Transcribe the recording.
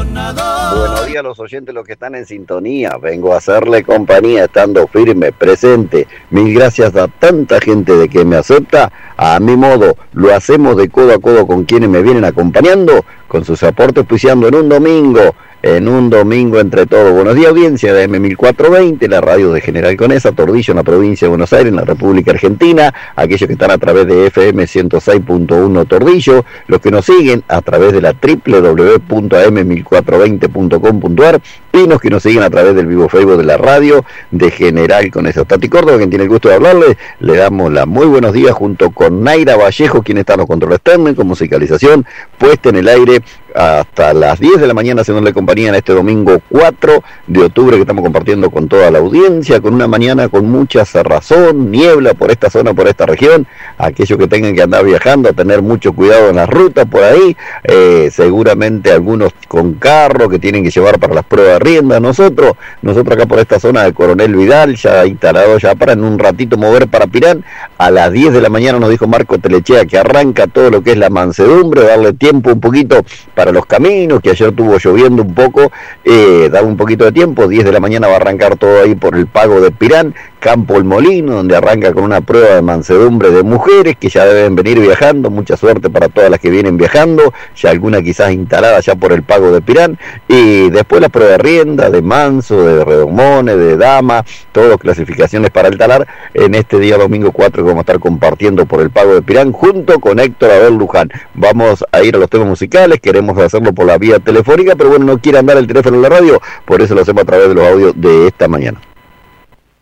Buenos días a los oyentes, los que están en sintonía. Vengo a hacerle compañía estando firme, presente. Mil gracias a tanta gente de que me acepta. A mi modo, lo hacemos de codo a codo con quienes me vienen acompañando, con sus aportes auspiciando en un domingo entre todos. Buenos días, audiencia de M1420, la radio de General Conesa, Tordillo, en la provincia de Buenos Aires, en la República Argentina, aquellos que están a través de FM 106.1 Tordillo, los que nos siguen a través de la www.am1420.com.ar y los que nos siguen a través del vivo Facebook de la radio de General Conesa. Tati Córdoba, quien tiene el gusto de hablarle, le damos la muy buenos días junto con Naira Vallejo, quien está en los controles técnicos, musicalización, puesta en el aire hasta las 10 de la mañana, haciéndole compañía en este domingo 4 de octubre que estamos compartiendo con toda la audiencia, con una mañana con mucha cerrazón, niebla por esta zona, por esta región. Aquellos que tengan que andar viajando, a tener mucho cuidado en las rutas por ahí, seguramente algunos con carro que tienen que llevar para las pruebas de rienda. Nosotros acá por esta zona de Coronel Vidal, ya instalado ya para en un ratito mover para Pirán. A las 10 de la mañana nos dijo Marco Telechea que arranca todo lo que es la mansedumbre, darle tiempo un poquito para los caminos, que ayer estuvo lloviendo un poco, dar un poquito de tiempo. 10 de la mañana va a arrancar todo ahí por el pago de Pirán, Campo El Molino, donde arranca con una prueba de mansedumbre de mujeres que ya deben venir viajando. Mucha suerte para todas las que vienen viajando, ya alguna quizás instalada ya por el pago de Pirán, y después la prueba de rienda, de Manso, de Redomones, de Dama, todas clasificaciones para el talar, en este día domingo 4 que vamos a estar compartiendo por el pago de Pirán, junto con Héctor Abel Luján. Vamos a ir a los temas musicales, queremos hacerlo por la vía telefónica, pero bueno, no quiere andar el teléfono en la radio, por eso lo hacemos a través de los audios de esta mañana.